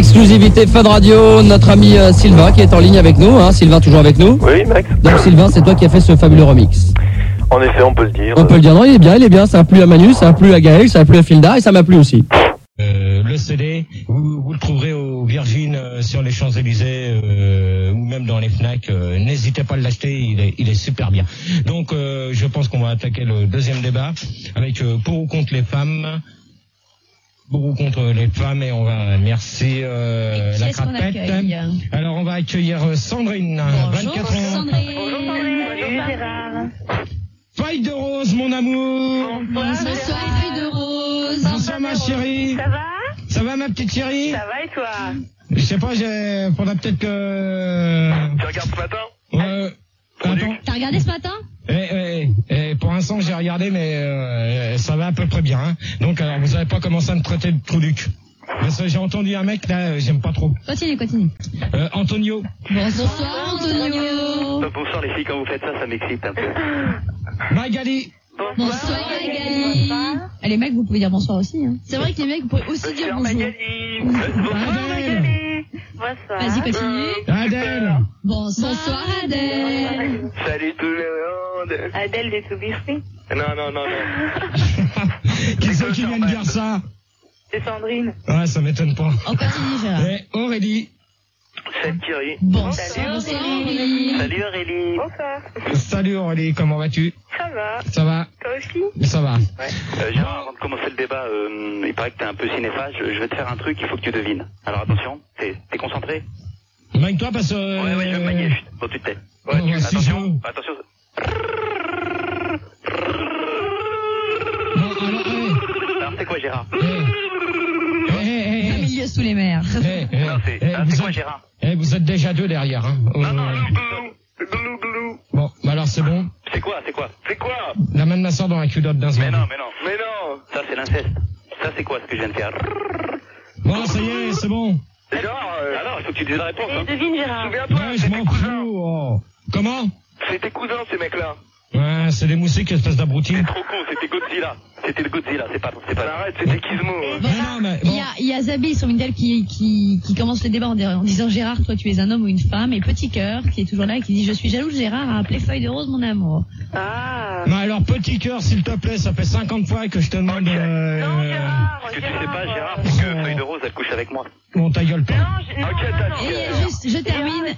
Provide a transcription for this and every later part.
exclusivité Fun Radio, notre ami Sylvain qui est en ligne avec nous. Hein. Sylvain, toujours avec nous? Oui, Max. Donc Sylvain, c'est toi qui as fait ce fabuleux remix. En effet, on peut le dire. On peut le dire, non, il est bien. Ça a plu à Manu, ça a plu à Gaël, ça a plu à Filda et ça m'a plu aussi. Le CD, vous le trouverez au Virgin sur les Champs-Élysées ou même dans les Fnac. N'hésitez pas à l'acheter, il est super bien. Donc je pense qu'on va attaquer le deuxième débat avec pour ou contre les femmes. Pour ou contre les femmes, et on va merci la crapette. Alors on va accueillir Sandrine, Bonjour, 24 ans. Sandrine. Bonjour Gérard. Feuille de rose, mon amour. Bonsoir Feuille de rose. Bonsoir ma chérie. Ça va? Ça va ma petite chérie? Ça va et toi? Je sais pas, faudra peut-être que... Tu regardes ce matin? Attends. T'as regardé ce matin? Pour l'instant j'ai regardé, mais ça va à peu près bien. Hein. Donc alors vous avez pas commencé à me traiter de trou-duc. Parce que j'ai entendu un mec là, j'aime pas trop. Continue. Antonio. Bonsoir Antonio. Bonsoir les filles, quand vous faites ça, ça m'excite un peu. Magali. Bonsoir Magali. Les mecs, vous pouvez dire bonsoir aussi. Hein. C'est vrai que les mecs, vous pouvez aussi dire bonjour. Adèle. Bonsoir. Vas-y, continue. Adèle. Bonsoir Adèle. Salut tout le monde. Adèle des Soubisseries. Non. Qui c'est qui vient de dire ça? C'est Sandrine. Ouais, ça m'étonne pas. On continue Gérard. Et Aurélie. C'est Thierry. Bonsoir Aurélie. Salut Aurélie. Bonsoir. Salut Aurélie, comment vas-tu? Ça va. Ça va? Toi aussi? Ça va. Ouais. Gérard, avant de commencer le débat, il paraît que t'es un peu cinéphage. Je vais te faire un truc, il faut que tu devines. Alors attention, t'es concentré? Magne-toi parce que... Ouais, je vais me manier. Bon, tu te tais. Ouais, si attention. Bon, alors, Alors c'est quoi Gérard? Un milieu sous les mers. Non, c'est quoi Gérard? Vous êtes déjà deux derrière, hein. Non. Bon, bah alors c'est bon. C'est quoi? La main de ma soeur dans la culotte d'un Mais seconde. non. Ça c'est l'inceste. Ça c'est quoi ce que je viens de faire? Bon, ça y est, c'est bon. Gérard, alors il faut que tu dises la réponse. Et devine Gérard. Souviens-toi, Ouais, je m'en fous. Oh. Comment? c'est tes cousins ces mecs-là. Ouais, c'est des moustiques, espèce d'abrutis. C'est trop con, c'était Godzilla. C'était le Godzilla, c'est pas. Arrête, c'était Gizmo. Non, mais bon. Il y a Zabi sur Mindel qui commence le débat en disant Gérard, toi tu es un homme ou une femme, et Petit Cœur qui est toujours là et qui dit je suis jaloux, Gérard a appelé Feuille de rose mon amour. Ah. Mais alors, Petit Cœur, s'il te plaît, ça fait 50 fois que je te demande... Non Gérard. Ce que tu sais pas, Gérard, c'est que Feuille de Rose, elle couche avec moi. Bon, ta gueule, toi. Et juste, je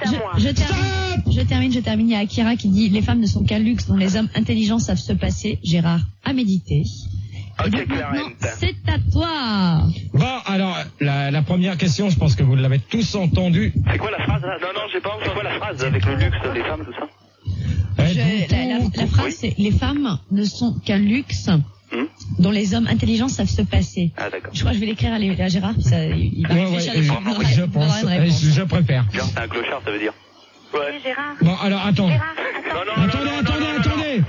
termine, il y a Akira qui dit les femmes ne sont qu'un luxe dont les hommes intelligents savent se passer, Gérard a médité. Et donc maintenant, c'est à toi. Bon, alors, la première question, je pense que vous l'avez tous entendue. C'est quoi la phrase là? Non, j'ai pas entendu. C'est quoi la phrase avec le luxe, les femmes, tout ça? La phrase c'est les femmes ne sont qu'un luxe dont les hommes intelligents savent se passer. Ah d'accord. Je crois que je vais l'écrire à Gérard, puis il va réfléchir. Je pense, je préfère. Genre, c'est un clochard, ça veut dire. Ouais. Gérard. Bon, alors, attends. Attendez.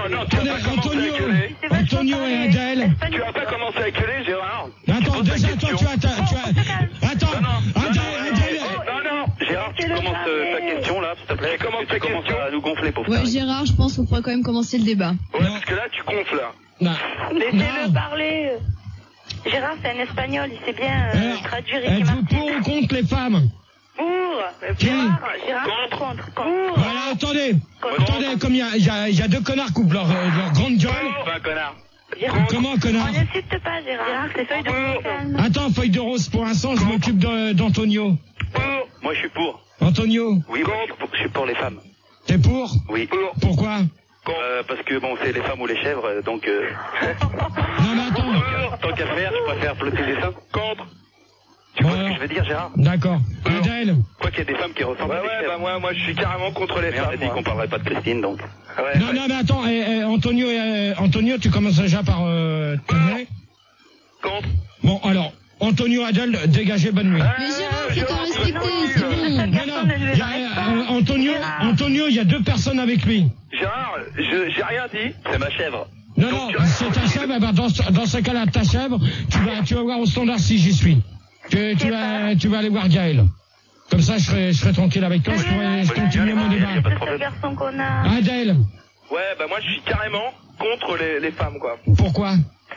Non, Antonio et Adèle. tu vas pas commencer à gueuler, Gérard. Attends, déjà, toi, Attends, Adèle. Non, Gérard, tu commences ta question là, s'il te plaît. Tu commences à nous gonfler pour ça. Ouais, Gérard, je pense qu'on pourrait quand même commencer le débat. Ouais, parce que là, tu gonfles là. Laissez-le parler. Gérard, c'est un espagnol, il sait bien traduire et Êtes-vous pour ou contre les femmes? Pour. Gérard, contre. Voilà, attendez, comme il y a deux connards qui ouvrent leur grande gueule. Pas un connard. Gérard, Comment, connard? on n'insulte pas Gérard. Gérard, c'est Feuille de rose. Attends, Feuille de rose, pour l'instant, je m'occupe d'Antonio. Moi, je suis pour. Antonio, Oui, moi, je suis pour les femmes. t'es pour? Oui. Pourquoi? Parce que bon, c'est les femmes ou les chèvres, donc. Non, mais attends. Tant qu'à faire, je préfère flotter les seins. Contre. Tu vois ce que je veux dire, Gérard? D'accord. Adèle. Quoi qu'il y ait des femmes qui ressemblent à des chèvres. Bah moi, je suis carrément contre les femmes. J'ai dit qu'on parlerait pas de Christine, donc. Ouais, non, mais attends, Antonio, tu commences déjà par tourner. Contre. Bon, alors, Antonio, Adèle, dégagez, bonne nuit. Mais Gérard, c'est à respecter, c'est bon. Antonio, il y a deux personnes avec lui. Gérard, j'ai rien dit. C'est ma chèvre. Non, c'est ta chèvre, eh ben, dans ce cas-là, ta chèvre, tu vas voir au standard si j'y suis. Tu vas aller voir Gaël. Comme ça, je serai tranquille avec toi, je pourrai continuer mon débat. Ce garçon qu'on a. Adèle. Ouais, bah moi je suis carrément contre les femmes, quoi. Pourquoi?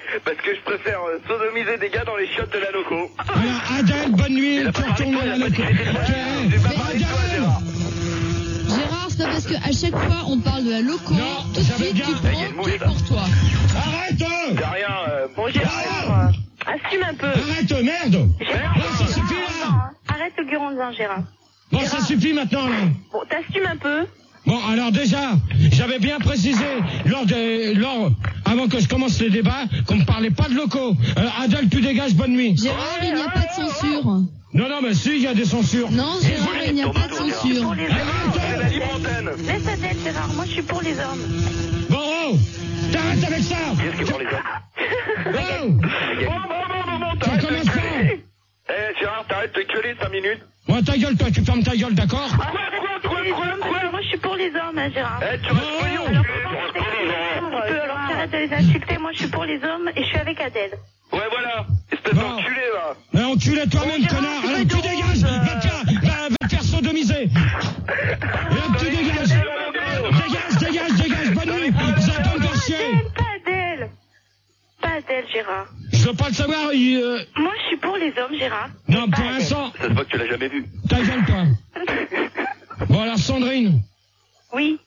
Parce que je préfère sodomiser des gars dans les chiottes de la loco. Alors, Adèle, bonne nuit, tu retournes à la loco. J'ai pas parlé de toi, Gérard. Gérard, c'est pas parce qu'à chaque fois on parle de la loco, Non, tout de j'avais suite bien. tu Il y a prends une mouche, tout là. pour toi. Arrête C'est rien. Bon, Gérard, assume un peu. Arrête, merde. Gérard, Bon, ça suffit, là. arrête le guronzin, Gérard. Bon, ça suffit maintenant, là. Bon, t'assumes un peu. Bon, alors déjà, j'avais bien précisé avant que je commence les débats qu'on ne parlait pas de locaux. Adèle, tu dégages, bonne nuit. Gérard, il n'y a pas de censure. Non, mais si, il y a des censures. Non, Gérard, il n'y a pas de censure. Pour les C'est la hommes. libre antenne. Laisse Adèle, Gérard. Moi, je suis pour les hommes. Bon, oh, t'arrêtes avec ça. Qu'est-ce que pour les hommes Bon, Ça t'arrêtes de commence pas. gueuler. Eh, Gérard, t'arrêtes de gueuler 5 minutes. Bon, ta gueule, toi, tu fermes ta gueule, d'accord? Quoi Moi, je suis pour les hommes, hein, Gérard. Eh, tu restes poli, on Alors, alors, arrête de les insulter. Moi, je suis pour les hommes et je suis avec Adèle. Ouais, voilà. Espèce Bon. d'enculé, là. Mais enculé toi-même, Gérard, connard. c'est Alors, pas tu de dégages. rose. Va te faire sodomiser. Et hop, tu dégages. Dégage. Bonne nuit. J'attends de faire chier. Pas Adèle, Gérard. Je veux pas le savoir. Moi, je suis pour les hommes, Gérard. Non, Pas pour Adèle. l'instant, Ça se voit que tu l'as jamais vu. ta gueule, toi. Bon, alors, Sandrine, Oui.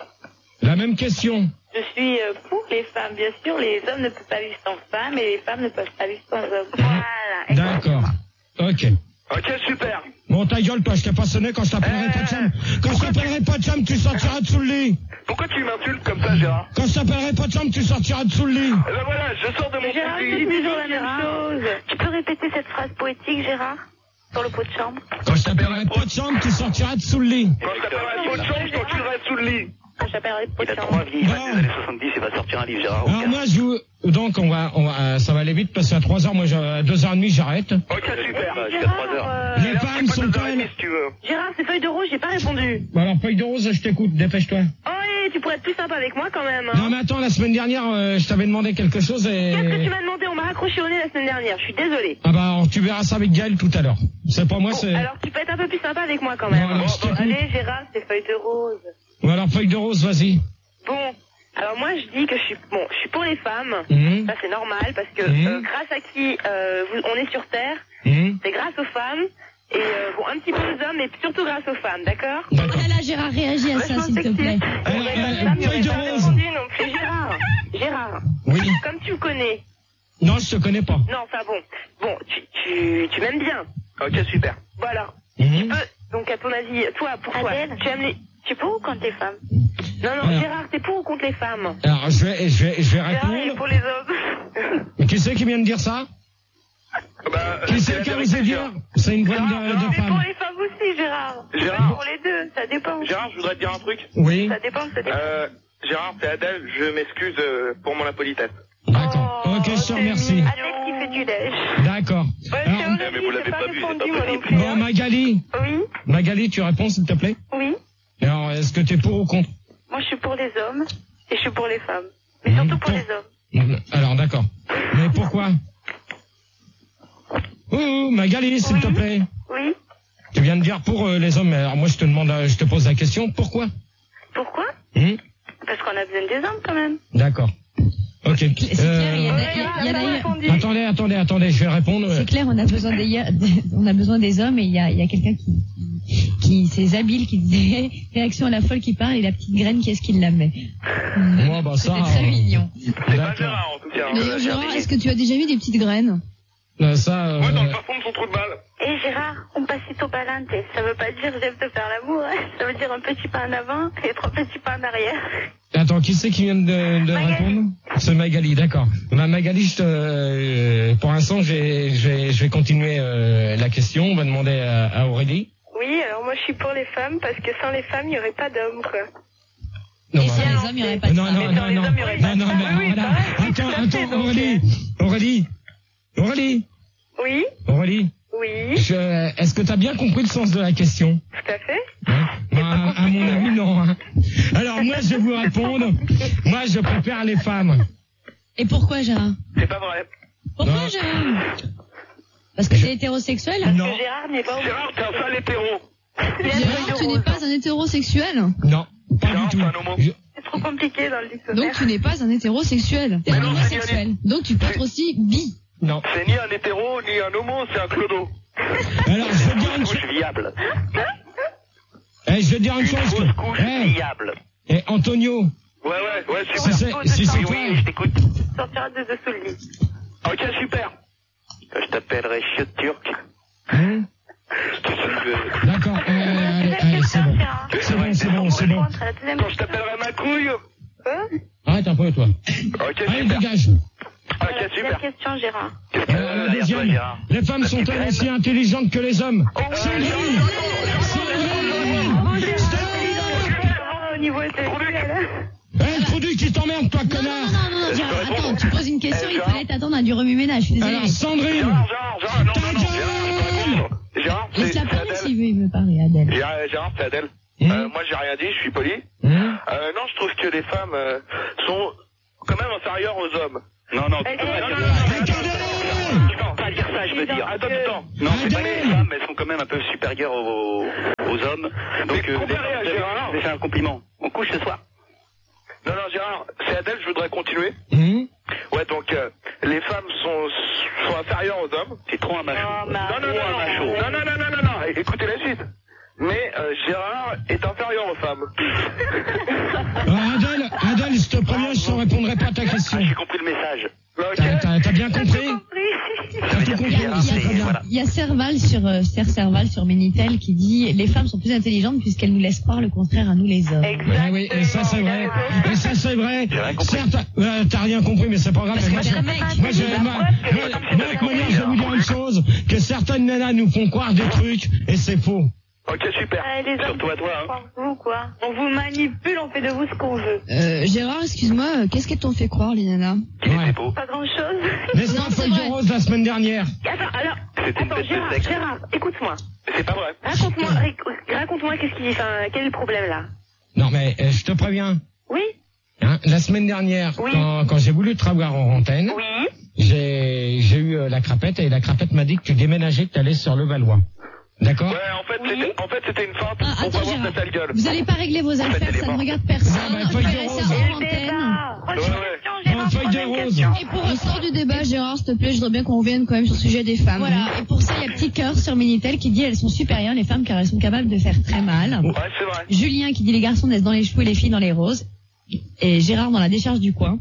la même question. Je suis pour les femmes, bien sûr. Les hommes ne peuvent pas vivre sans femmes et les femmes ne peuvent pas vivre sans hommes. Voilà. D'accord. Ok. Ok, super. Bon, ta gueule, toi, je t'ai pas sonné quand je t'appellerai pas de chum. Quand je t'appellerai pas de chum, tu sortiras de sous le lit. Pourquoi tu m'insultes comme ça, Gérard? Quand je t'appellerai pas de chum, tu sortiras de sous le lit. Eh ben voilà, je sors de mon Gérard, petit c'est lit. toujours la même chose. Tu peux répéter cette phrase poétique, Gérard? Sur le pot de chambre? Quand je t'appellerai pas de chambre, tu sortiras de sous le lit. Quand je t'appellerai pas de chambre, je t'enculerai sous le lit. Quand j'appellerai pot Il de a chambre. 3 vies, il va Bon. des années 70, il va sortir un livre, Gérard. Alors moi, donc on va, ça va aller vite parce qu'à 3h, moi, à 2h30, j'arrête. Ok, super. Jusqu'à 3 heures. Les femmes sont-elles... Si tu veux. Gérard, c'est feuille de rouge, j'ai pas répondu. Bon, alors, feuille de rose, je t'écoute, dépêche-toi. Oh, et tu pourrais être plus sympa avec moi quand même. Non, Hein. mais attends, la semaine dernière, je t'avais demandé quelque chose Qu'est-ce que tu et... m'as demandé? On m'a raccroché au nez la semaine dernière. Je suis désolée. Ah bah, alors, tu verras ça avec Gaël tout à l'heure. C'est pas moi, Bon, c'est... alors tu peux être un peu plus sympa avec moi quand même. Bon, alors, je t'écoute. Allez, Gérard, c'est feuille de rose. Bon, alors, feuille de rose, vas-y. Bon, alors moi je dis que je suis pour les femmes. Mhm. Ça c'est normal parce que grâce à qui on est sur Terre, Mhm. c'est grâce aux femmes. Et bon, un petit peu aux hommes, mais surtout grâce aux femmes, d'accord? Oh là là, Gérard, réagis à ça, s'il te plaît. Feuille de rose. Et Gérard, Oui. comme tu me connais, Non, je te connais pas. non, enfin bon, tu m'aimes bien. Ok, super. Bon alors, Mhm. donc à ton avis, toi, pourquoi? Adèle. Tu aimes les... Tu es pour ou contre les femmes? Non, Alors. Gérard, t'es pour ou contre les femmes? Alors, je vais Gérard, il est répondre. pour les hommes. Mais qui c'est qui vient de dire ça? Bah, Qui c'est qui a osé dire? C'est une voix Gérard, de C'est pour femme. les femmes aussi, Gérard. Gérard. Pour les deux, ça dépend. Gérard, je voudrais te dire un truc. Oui. Ça dépend. Gérard, c'est Adèle, je m'excuse pour mon impolitesse. D'accord. Ok, je te remercie. Adèle qui fait du lèche. D'accord. Ouais, Alors, c'est vrai, mais vous l'avez j'ai pas vu, répondu, c'est pas moi non possible. plus, bon, hein. Magali, tu réponds s'il te plaît? Oui. Alors, est-ce que t'es pour ou contre? Moi, je suis pour les hommes et je suis pour les femmes. Mais surtout pour les hommes. Alors, d'accord. Mais pourquoi? Magali, s'il te plaît. Oui. Tu viens de dire pour les hommes. Alors, moi, je te pose la question. Pourquoi? Pourquoi? Parce qu'on a besoin des hommes quand même. D'accord. Ok. C'est clair, il y a d'ailleurs... Attendez, je vais répondre. C'est clair, on a besoin des hommes et il y a quelqu'un qui c'est habile, qui disait réaction à la folle qui parle et la petite graine, qui est-ce qui la met? Moi, bah ça. C'était très mignon. C'est pas D'accord. Gérard, en tout cas. D'ailleurs, Gérard, est-ce que tu as déjà vu des petites graines? Ça. Ouais, dans le parfum de son trou de balle. Et Gérard, un pasito pa'lante, ça veut pas dire j'aime te faire l'amour, hein. Ça veut dire un petit pas en avant et 3 petits pas en arrière. Attends, qui c'est qui vient de répondre? C'est Magali, d'accord. Bah, Magali, pour l'instant, je vais continuer la question. On va demander à Aurélie. Oui, alors moi je suis pour les femmes parce que sans les femmes, il n'y aurait pas d'hommes, quoi. Non, Et sans bah, les hommes, il n'y aurait pas de femmes. Mais sans les hommes, il y aurait pas de non, femmes. mais Oui, voilà. pareil, tout à fait, Attends, donc, Aurélie. Oui, Est-ce que tu as bien compris le sens de la question? tout à fait. Bah, à mon avis, non. Hein. Alors, moi, je vais vous répondre. Moi, je préfère les femmes. Et pourquoi, Gérard? C'est pas vrai. Pourquoi, Non. Gérard? Parce que t'es hétérosexuel? Non. Que Gérard n'est pas au Gérard, t'es un sale hétéro. Gérard, tu n'es pas un hétérosexuel? Non, pas Non, du tout. pas un homo. trop compliqué dans le dictionnaire. Donc tu n'es pas un hétérosexuel. T'es Mais un non, homosexuel. Donc tu peux être aussi bi. Non. C'est ni un hétéro, ni un homo, c'est un clodo. Alors, je vais dire une chose. Couche viable. Je vais dire une Une chose. fausse couche viable. Antonio. Ouais, Si c'est Oui, toi. oui, je t'écoute. Sortira de dessous le lit. Ok, super. Je t'appellerai chiotte turc. Hein? D'accord. Allez, c'est bon. C'est bon. Quand je t'appellerai ma couille. Arrête un peu, toi. Ok, Allez, super. dégage. Ok, Deuxième super. question, Gérard. La derrière toi, deuxième. Gérard. Les femmes sont-elles aussi intelligentes que les hommes? Sylvie! Au niveau intellectuel. Le produit qui t'emmerde, toi, connard! Non, Gérard, attends, tu poses une question, il fallait t'attendre à du remue-ménage, je suis désolée. Alors, Sandrine! Gérard, non, Ta Gérard, Gérard, Laisse-la parler Adèle. s'il veut parler, Adèle. Gérard, c'est Adèle. Moi, j'ai rien dit, je suis poli. Hein? Non, je trouve que les femmes sont quand même inférieures aux hommes. Non, tu peux pas dire ça. Tu peux pas dire ça, je veux dire. Attends. Non, c'est pas que les femmes, elles sont quand même un peu supérieures aux hommes. Donc, Mais comparé à Gérard. c'est un compliment. On couche ce soir. Non, Gérard, c'est Adèle, je voudrais continuer. Ouais, donc, les femmes sont inférieures aux hommes. C'est trop un macho. Non, écoutez la suite. Mais Gérard est inférieur aux femmes. Adèle, s'il te préviens, je ne répondrai pas à ta question. J'ai compris le message. Ok. T'as bien compris? T'as tout compris? Voilà. Il y a Serval sur Minitel qui dit les femmes sont plus intelligentes puisqu'elles nous laissent croire le contraire à nous les hommes. Oui, et ça c'est vrai. J'ai rien compris. Certes, t'as rien compris, mais c'est pas grave. Parce que Moi, t'es un mec. moi, je vais vous dire une chose, que certaines nanas nous font croire des trucs, et c'est faux. Ok, super. Les hommes, Surtout à toi, hein. vous, quoi. On vous manipule, on fait de vous ce qu'on veut. Gérard, excuse-moi, qu'est-ce qu'elles t'ont fait croire, les nanas? Ouais. beau. Pas grand-chose. N'est-ce Non, pas, c'est feuille de vrai. rose la semaine dernière? C'était une bête de sexe. Gérard, écoute-moi. C'est pas vrai. Raconte-moi quel est le problème là. Non, mais je te préviens. Oui? Hein, la semaine dernière, Oui. quand j'ai voulu te revoir en antenne, Oui. j'ai eu la crapette, et la crapette m'a dit que tu déménageais, que tu allais sur Levallois. D'accord? Ouais, en fait, c'était une feinte pour Attends, pas voir Gérard, ta sale gueule. vous n'allez pas régler vos affaires, ça ne regarde personne. Ah, bah, Vous feuille de verrez ça rose. hors antenne. Non, feuille de rose. Et pour on sort du débat, Gérard, s'il te plaît, je voudrais bien qu'on revienne quand même sur le sujet des femmes. Voilà. Et pour ça, il y a Petit Cœur sur Minitel qui dit elles sont supérieures, les femmes, car elles sont capables de faire très mal. Ouais, c'est vrai. Julien qui dit les garçons naissent dans les choux et les filles dans les roses. Et Gérard dans la décharge du coin.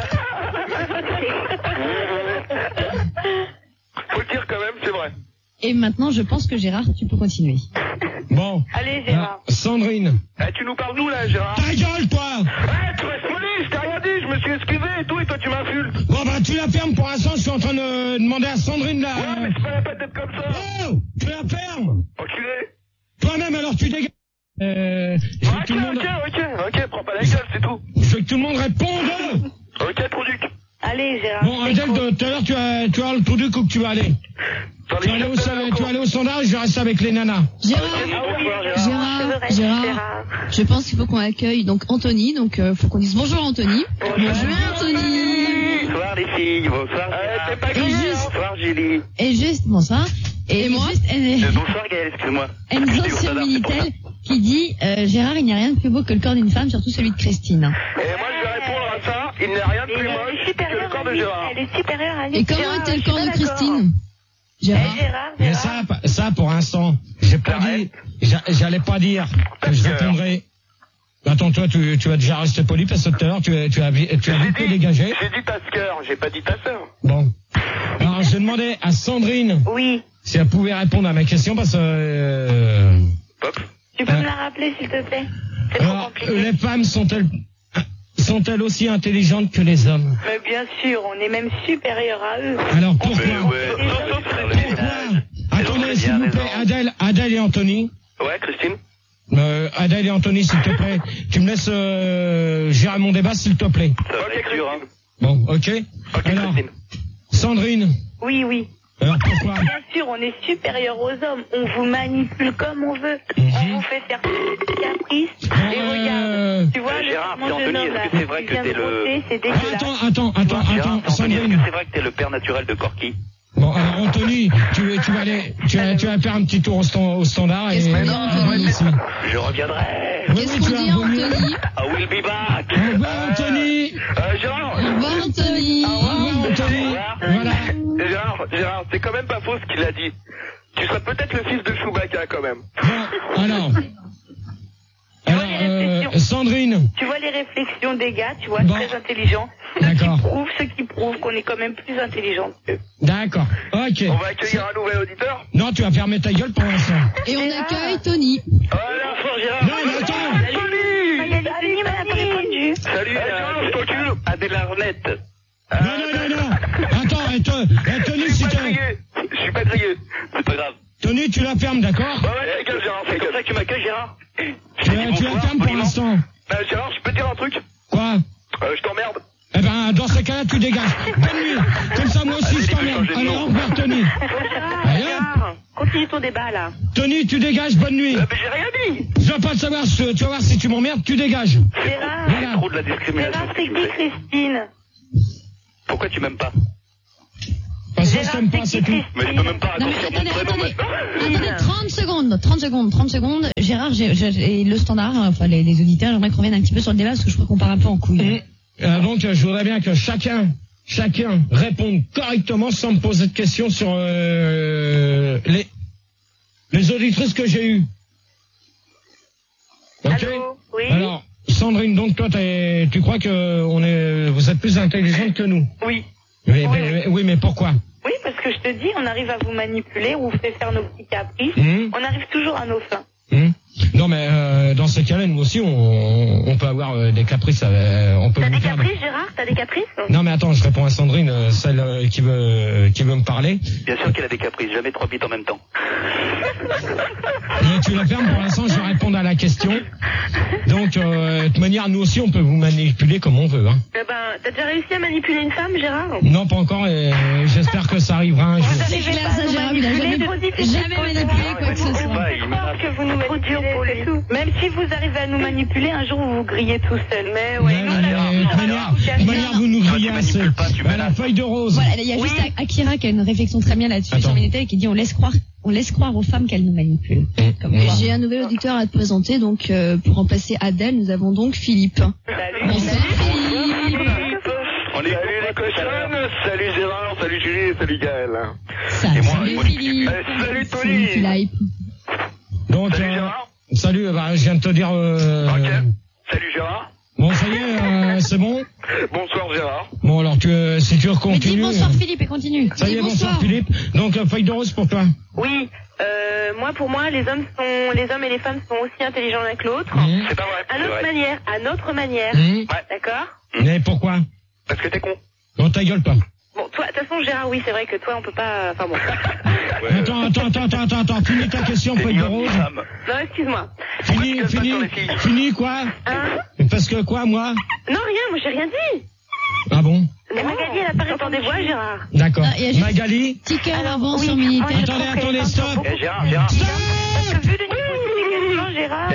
Faut le dire quand même, c'est vrai. Et maintenant, je pense que Gérard, tu peux continuer. Bon. Allez, Gérard. Sandrine. Tu nous parles d'où là, Gérard? Ta gueule, toi! Tu restes poli, je t'ai rien dit, je me suis excusé et tout, et toi tu m'insultes. Bon, bah, tu la fermes pour l'instant, je suis en train de demander à Sandrine là. Ouais, mais c'est pas la peine d'être comme ça. Oh! Tu la fermes! Enculé. Toi-même, alors tu dégages. Je veux que tout le monde, Ok, prends pas la gueule, c'est tout. je veux que tout le monde réponde! Ok, produit. Allez, Gérard. Bon, Adèle, tout à l'heure, tu as le tout où que tu vas aller. Tu vas aller au sondage, je reste avec les nanas. Gérard, je pense qu'il faut qu'on accueille donc Anthony, donc faut qu'on dise bonjour Anthony. Bonjour Anthony. Bonsoir les filles, bonsoir Gérard. T'es pas Et grillé, juste- Bonsoir Julie. Et juste, bonsoir. Et moi Bonsoir Gaël, excuse-moi. Enzo sur Minitel qui dit Gérard, il n'y a rien de plus beau que le corps d'une femme, surtout celui de Christine. Et moi je vais répondre à ça, il n'y a rien de plus moche que le corps de Gérard. Elle est supérieure à lui. Et comment était le corps de Christine? Gérard. Mais ça, pour l'instant, j'ai pas dit, j'allais pas dire que je répondrai. Attends, toi, tu vas déjà rester poli parce que tout à l'heure, tu as vite dégagé. J'ai dit ta sœur, j'ai pas dit ta sœur. Bon. Alors, je demandais à Sandrine Oui. si elle pouvait répondre à ma question parce que, Pop. Tu peux me la rappeler, s'il te plaît? C'est trop alors, compliqué. les femmes sont-elles aussi intelligentes que les hommes? Mais bien sûr, on est même supérieur à eux. Alors, pourquoi? Pourquoi? Attendez, s'il vous plaît, Adèle et Anthony. Ouais, Christine. Adèle et Anthony, s'il te plaît, tu me laisses gérer mon débat, s'il te plaît. Ça va être dur, hein. Bon, ok. Ok, Alors, Christine. Sandrine, Oui. alors pourquoi? Bien sûr, on est supérieur aux hommes. On vous manipule comme on veut. On vous fait faire des caprices. Et regarde, tu vois, Gérard, le puis Anthony, jeune homme, est-ce là, que c'est vrai qui que vient t'es de le... voter, c'est dégueulasse. Attends, Gérard, Anthony, est-ce Sandrine. que c'est vrai que t'es le père naturel de Corky? Bon, Bon, alors Anthony, tu vas faire un petit tour au standard et... Qu'est-ce qu'on dit, Anthony ? Je reviendrai. Qu'est-ce qu'on dit, Anthony ? I will be back. Au revoir, Anthony. Gérard. Au revoir, Anthony. Au revoir, Anthony. Voilà. Gérard, c'est quand même pas faux ce qu'il a dit. Tu serais peut-être le fils de Chewbacca quand même. Bon, alors, Sandrine. Tu vois les réflexions des gars, tu vois, Bon. très intelligents. D'accord. Ceux qui prouvent qu'on est quand même plus intelligents qu'eux. D'accord. Ok. On va accueillir un nouvel auditeur. Non, tu vas fermer ta gueule pour l'instant. Et on accueille Tony. Bonsoir Gérard. Non, mais attends. Tony m'a pas répondu. Salut, Gérard, je t'encule. Adèle Arnette. Non. Attends, Tony, si Je t'es... suis pas grillé. C'est pas grave. Tony, tu la fermes, d'accord? Ouais, gueule, Gérard, C'est comme ça que tu m'accueilles Gérard. Tu la fermes pour l'instant. Gérard, je peux te dire un truc? Quoi? Je t'emmerde. Eh ben, dans ce cas-là, tu dégages. Bonne nuit. Comme ça, moi aussi, je t'emmerde. Allez, au revoir, Tony. Gérard, continue ton débat là. Tony, tu dégages, bonne nuit. Mais j'ai rien dit. Je veux pas le savoir, tu vas voir si tu m'emmerdes, tu dégages. Gérard, Voilà. Trop de la discrimination. Gérard, c'est qui Christine? Pourquoi tu m'aimes pas? Parce que je t'aime pas, c'est tout. Mais je peux même pas Non, mais raccourcir mon attendez, prénom maintenant. 30 secondes. Gérard, et le standard, enfin les auditeurs, j'aimerais qu'on revienne un petit peu sur le débat parce que je crois qu'on part un peu en couille. Donc, je voudrais bien que chacun réponde correctement sans me poser de questions sur les auditrices que j'ai eues. Ok? Allô? Oui. Alors, Sandrine, donc toi, tu crois que vous êtes plus intelligente que nous? Oui. Oui, mais pourquoi? Oui, parce que je te dis, on arrive à vous manipuler, on vous fait faire nos petits caprices, on arrive toujours à nos fins. Non, mais dans ces cas-là, nous aussi, on peut avoir des caprices. On peut T'as vous des faire... caprices, Gérard? T'as des caprices? Non, mais attends, je réponds à Sandrine, celle qui veut me parler. Bien sûr qu'elle a des caprices, jamais 3 bites en même temps. Et tu la fermes pour l'instant, je vais répondre à la question. Donc, de toute manière, nous aussi, on peut vous manipuler comme on veut. Hein. Eh ben, t'as déjà réussi à manipuler une femme, Gérard? Non, pas encore, et j'espère que ça arrivera un jour. C'est clair, ça, Gérard, il a jamais manipulé quoi que ce soit. Que vous nous manipulez, tout. Même si vous arrivez à nous manipuler, un jour vous vous grillez tout seul. Mais ouais. De toute manière, vous nous grillez assez. La feuille de rose. Voilà, il y a juste Akira qui a une réflexion très bien là-dessus sur Minitel qui dit on laisse croire aux femmes qu'elles nous manipulent. J'ai un nouvel auditeur à te présenter, donc pour remplacer Adèle, nous avons donc Philippe. Bonsoir Philippe. On est salut les cochonnes. Salut Gérard, salut Julie, salut Gaël. Salut Philippe. Salut Tony. Philippe. Donc, Salut Gérard. salut, je viens de te dire... Ok. Salut Gérard. Bon, ça y est, c'est bon? Bonsoir Gérard. Bon, alors, si tu Mais dis continues... bonsoir Philippe et continue. Ça y est, bonsoir Philippe. Donc, feuille de rose pour toi. Oui. Pour moi, les hommes et les femmes sont aussi intelligents l'un que l'autre. C'est pas vrai. À notre manière. D'accord? Mais pourquoi? Parce que t'es con. On ta gueule pas. Bon, toi, de toute façon, Gérard, oui, c'est vrai que toi, on peut pas... Enfin bon. Attends, finis ta question, feuille de rose. Non, excuse-moi. Fini quoi? Parce que quoi, moi? Non, rien, moi, j'ai rien dit. Ah bon? Mais Magali, elle a pas répondu à Gérard. D'accord. Ah, il y a juste- Magali? Petit cœur avant oui. sur Minitel. Attendez, stop. Gérard. Parce que vu le niveau de Gérard...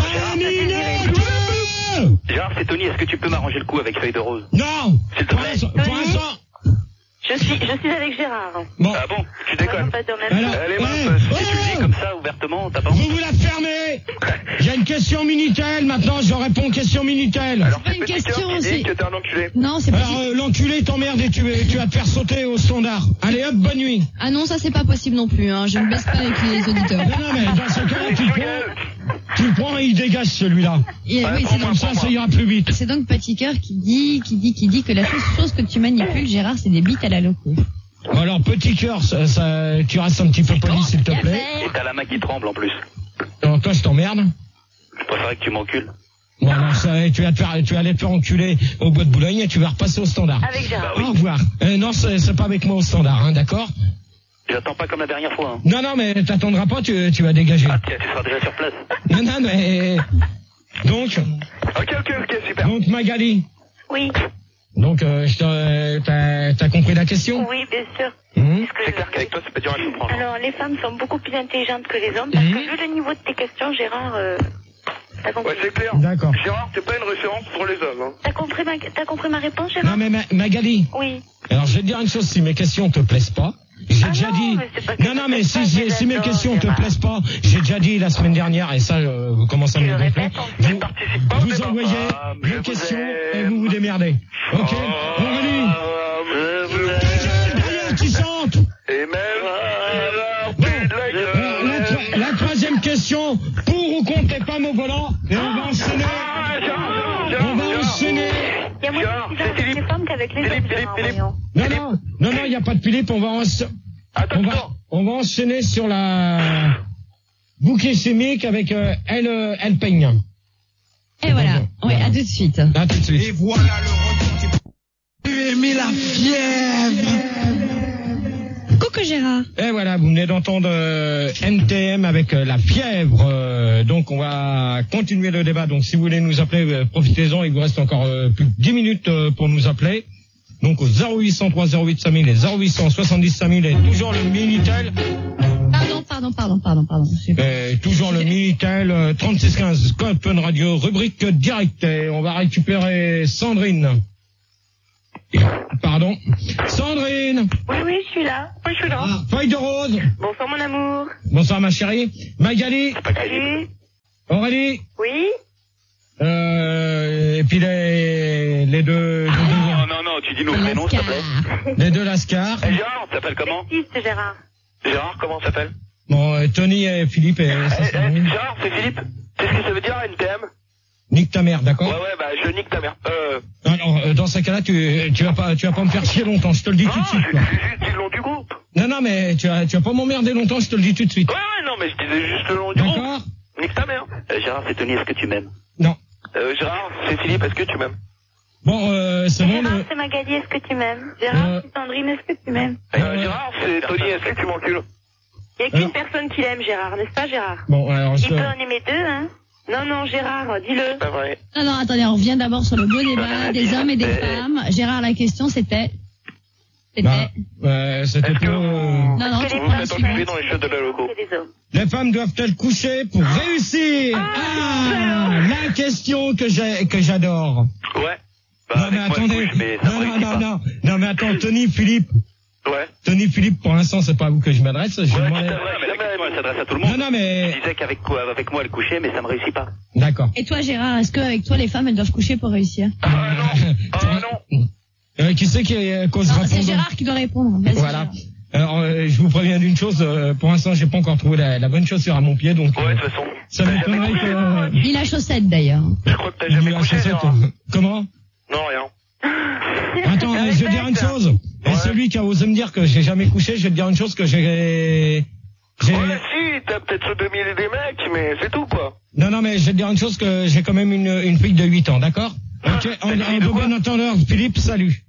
Gérard, c'est Tony, est-ce que tu peux m'arranger le coup avec feuille de rose? Non! S'il te plaît. Pour l'instant. Je suis avec Gérard. Bon. Ah bon? Tu déconnes. On va dire même Alors, chose. Allez, Et tu le dis comme ça, ouvertement, t'as pas honte? vous la fermez. Il y a une question Minitel, maintenant je réponds aux questions Minitel. Alors pas c'est une petit question, cœur qui c'est- dit que t'es un enculé. Non, c'est pas... Alors l'enculé t'emmerde et tu vas te faire sauter au standard. Allez hop, bonne nuit. Ah non, ça c'est pas possible non plus, hein. Je ne baisse pas avec les auditeurs. Non, mais dans ce cas-là, tu le prends et il dégage celui-là. Oui, c'est Comme donc, ça ira plus vite. c'est donc Petit Cœur qui dit que la chose que tu manipules, Gérard, c'est des bites à la loco. Bon, alors petit cœur, tu restes un petit peu poli s'il te plaît. Et t'as la main qui tremble en plus. Alors toi je t'emmerde. Je préférerais que tu m'encules. Bon alors tu vas aller te faire enculer au bois de Boulogne et tu vas repasser au standard. Avec Gérard. Au revoir. Non, c'est pas avec moi au standard, hein, d'accord? J'attends pas comme la dernière fois. Hein. Non, mais t'attendras pas, tu vas dégager. Ah, tu seras déjà sur place. Non, mais... Donc, Ok, super. donc Magali. Oui, Donc, t'as compris la question? oui, bien sûr. C'est clair qu'avec toi, c'est pas dur à comprendre. Alors, les femmes sont beaucoup plus intelligentes que les hommes parce que vu le niveau de tes questions, Gérard, t'as compris. Ouais, c'est clair. D'accord. Gérard, t'es pas une référence pour les hommes. Hein. T'as compris ma réponse, Gérard? Non, mais Magali. Oui. Alors, je vais te dire une chose, si mes questions te plaisent pas, J'ai déjà dit. Non, mais si mes questions te plaisent pas, j'ai déjà dit la semaine dernière, et ça, vous commencez à me gonfler. Vous envoyez vos questions et vous vous démerdez. Ok? Aurélie. Qui chante. Et même. La troisième question, pour ou contre les femmes au volant, et on va enchaîner. Il y a moins de les femmes qu'avec les hommes. Non, il n'y a pas de Philippe, on va enchaîner sur la boucle chimique avec elle peigne. Et voilà, oui, à tout de suite. À tout de suite. Et voilà le retour. Tu as mis la fièvre. Coucou Gérard. Et voilà, vous venez d'entendre NTM avec la fièvre. Donc on va continuer le débat. Donc si vous voulez nous appeler, profitez-en. Il vous reste encore plus de 10 minutes pour nous appeler. Donc au 0803 08 5000 et 0800 70 5000 et toujours le Minitel. Pardon. Toujours le Minitel 3615 Code Fun Radio, rubrique direct. Et on va récupérer Sandrine. Pardon. Sandrine. Oui, je suis là. Feuille de rose. Bonsoir mon amour. Bonsoir ma chérie. Magali. Salut. Aurélie. Oui. Et puis les deux. Non, tu dis nos prénoms, s'il te plaît. Les deux Lascar. Et Gérard, tu t'appelles comment? C'est Gérard. Gérard, comment ça s'appelle? Bon, Tony et Philippe et Gérard, c'est Philippe. Qu'est-ce que ça veut dire, NTM? Nique ta mère, d'accord? Ouais, bah, je nique ta mère. Alors, dans ce cas-là, tu vas pas me faire chier longtemps, je te le dis tout de suite, quoi. Je juste dit le nom du groupe. Non, mais tu vas pas m'emmerder longtemps, je te le dis tout de suite. Ouais, non, mais je disais juste le nom du groupe. D'accord? Nique ta mère. Gérard, c'est Tony, est-ce que tu m'aimes? Non. Gérard, c'est Philippe, est-ce que tu m'aimes? Bon, c'est bon. Gérard, c'est Magali, est-ce que tu m'aimes? Gérard, c'est Sandrine, est-ce que tu m'aimes? Gérard, c'est Tony, est-ce que tu m'encules? Il n'y a qu'une personne qui l'aime, Gérard, n'est-ce pas, Gérard? Bon, alors Il peut en aimer deux, hein? Non, Gérard, dis-le. Pas vrai. Non, attendez, on revient d'abord sur le beau débat des hommes et des femmes. Gérard, la question c'était... C'était pour... Non, Vous êtes enculés dans les cheveux de la logo. Les femmes doivent-elles coucher pour réussir? La question que j'adore. Ouais. Non, mais attendez. Non, mais attends, Tony, Philippe. Ouais. Tony, Philippe, pour l'instant, c'est pas à vous que je m'adresse. Ouais, c'est vrai, mais la question, elle s'adresse à tout le monde. Non, mais... Je disais qu'avec moi, elle couchait, mais ça me réussit pas. D'accord. Et toi, Gérard, est-ce qu'avec toi, les femmes, elles doivent coucher pour réussir? Non. Qui c'est qui cause répondre? C'est Gérard qui doit répondre. Vas-y, Voilà. Gérard. Alors, je vous préviens d'une chose, pour l'instant, j'ai pas encore trouvé la bonne chaussure à mon pied, donc... Ouais, de toute façon. Ça m'étonnerait que... Ni la chaussette, d'ailleurs. Je crois que t'as jamais couché, Gérard. Comment? Non, rien. Attends, je vais dire une chose. Et celui qui a osé me dire que j'ai jamais couché, je vais te dire une chose que j'ai... Ouais, si, t'as peut-être sodomisé des mecs, mais c'est tout, quoi. Non, mais je vais te dire une chose que j'ai quand même une fille de 8 ans, d'accord? Ok, en bon entendeur, Philippe, salut.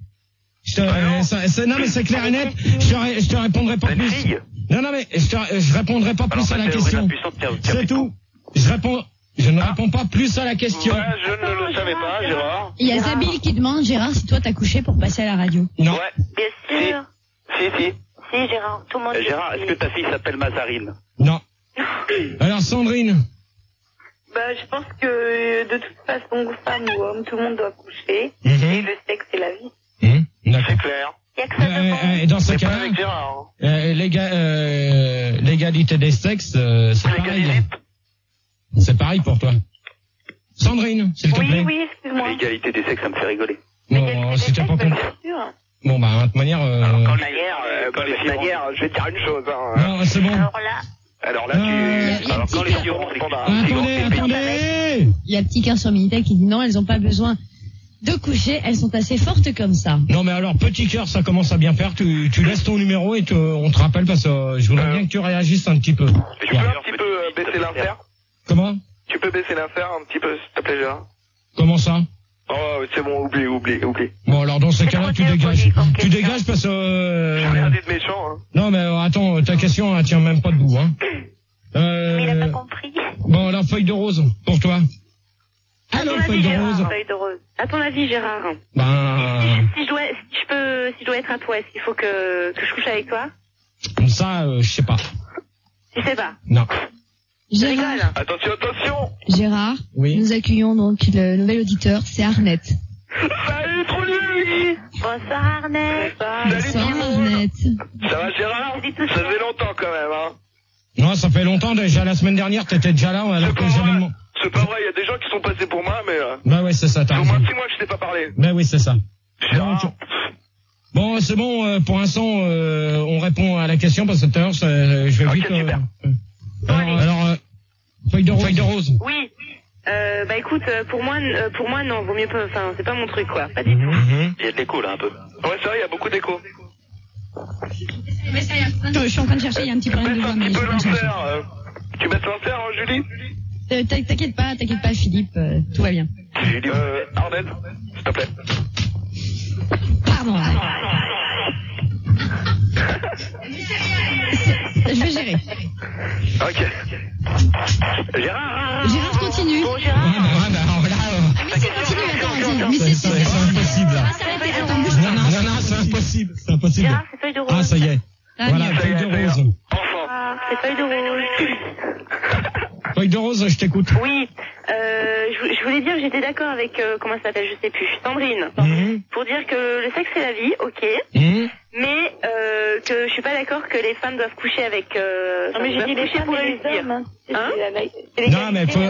Non, mais c'est clair et net, je te répondrai pas plus. Non, mais je répondrai pas plus à la question. C'est tout. Je ne réponds pas plus à la question. Ouais, je ne le savais pas, Gérard. Il y a Zabil qui demande, Gérard, si toi t'as couché pour passer à la radio. Non. Ouais. Bien sûr. Si, Gérard, tout le monde... Gérard, est-ce que ta fille s'appelle Mazarine? Non. Alors, Sandrine? Je pense que de toute façon, femme ou homme, tout le monde doit coucher. Et le sexe, c'est la vie. D'accord. C'est clair. Il y a que ça de bon. Dans ce Mais pas cas-là, avec Gérard. Hein. l'égalité des sexes, c'est pareil. C'est pareil pour toi. Sandrine, s'il te plaît. Oui, excuse-moi. L'égalité des sexes, ça me fait rigoler. Non, si t'as pas compris. Bon, de toute manière... Quand les filles je vais te dire une chose. Non, c'est bon. Alors là, Alors quand les filles auront Attendez. Il y a Petit Cœur sur Minitel qui dit non, elles ont pas besoin de coucher, elles sont assez fortes comme ça. Non, mais alors, Petit Cœur, ça commence à bien faire. Tu laisses ton numéro et on te rappelle parce que je voudrais bien que tu réagisses un petit peu. Tu peux un petit peu baisser l'infert? Comment? Tu peux baisser l'infert un petit peu, s'il te plaît, Gérard? Comment ça? Oh, c'est bon, oublie. Bon, alors dans ce cas-là, tu dégages. Tu dégages parce que... J'ai rien dit de méchant, hein. Non, mais attends, ta question, elle tient même pas debout, hein. Mais il a pas compris. Bon, alors, feuille de rose, pour toi. Alors, feuille de rose. Feuille de rose. À ton avis, Gérard? Si je dois être à toi, est-ce qu'il faut que je couche avec toi? Ça, je sais pas. Tu sais pas? Non. Gérard. Attention. Gérard. Oui. Nous accueillons donc le nouvel auditeur, c'est Arnette. Salut, trop nul. Bonsoir Arnett. Bonsoir Arnett. Ça va Gérard? Ça faisait longtemps quand même, hein. Non, ça fait longtemps déjà. La semaine dernière, t'étais déjà là. Alors que j'avais... C'est pas vrai, il y a des gens qui sont passés pour moi, mais... Bah ouais, c'est ça, t'as au raison. moins 6 mois que je t'ai pas parlé. Bah oui, c'est ça. Gérard. Bon, c'est bon, pour l'instant, on répond à la question parce que tout à l'heure, je vais vite... super. Alors, feuille de rose. Oui. Bah écoute, pour moi non, vaut mieux pas, enfin c'est pas mon truc quoi, pas du tout. Il y a de l'écho là un peu. Ouais, c'est vrai, il y a beaucoup d'écho. Je suis en train de chercher, il y a un petit problème de voix, mais je suis en train de chercher. Tu mets sincère, hein, Julie? T'inquiète pas, Philippe, tout va bien. Julie, Arnett, s'il te plaît. Pardon. Je vais gérer. Ok. Gérard. Gérard continue. Bon Gérard. Mais c'est continue, attends, mais c'est impossible. Ça va s'arrêter, attends, bouge pas. Non, c'est impossible. C'est impossible. Gérard, c'est feuille de rose. Ah, ça y est. Voilà, mieux. feuille de rose. Enfin. Ah, c'est feuille de rose. Feuille de rose, je t'écoute. Oui. Je voulais dire que j'étais d'accord avec comment ça s'appelle, je sais plus, Sandrine. Pour dire que le sexe c'est la vie, ok. Mais que je suis pas d'accord que les femmes doivent coucher avec. Non mais j'ai dit les femmes et les hommes. Hein? Non, mais faut,